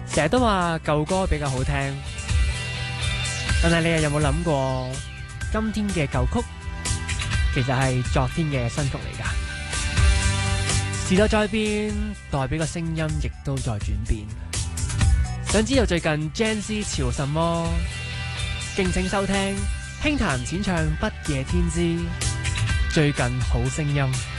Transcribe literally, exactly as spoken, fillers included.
成日都話舊歌比較好聽，但係你又有冇諗過，今天嘅舊曲其實係昨天嘅新曲嚟㗎？時代在變，代表個聲音亦都在轉變。想知道最近 Gen Z 潮什麼？敬請收聽輕彈淺唱不夜天之最近好聲音。